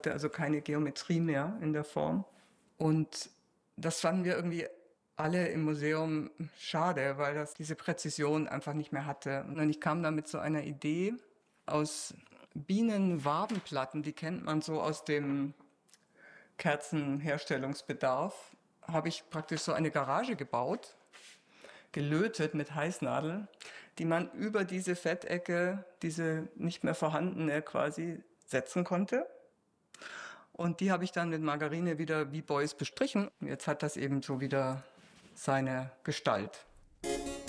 Also keine Geometrie mehr in der Form. Und das fanden wir irgendwie alle im Museum schade, weil das diese Präzision einfach nicht mehr hatte. Und ich kam dann mit so einer Idee aus Bienenwabenplatten, die kennt man so aus dem Kerzenherstellungsbedarf, habe ich praktisch so eine Garage gebaut, gelötet mit Heißnadeln, die man über diese Fettecke, diese nicht mehr vorhandene quasi, setzen konnte. Und die habe ich dann mit Margarine wieder wie Boys bestrichen. Jetzt hat das eben so wieder seine Gestalt.